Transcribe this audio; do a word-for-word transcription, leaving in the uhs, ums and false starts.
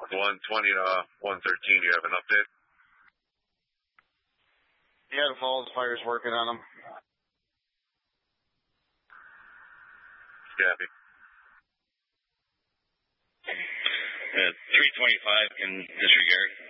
one twenty to one thirteen, you have an update? Yeah, the Falls Fire's working on them. Copy. Uh, three twenty-five in disregard.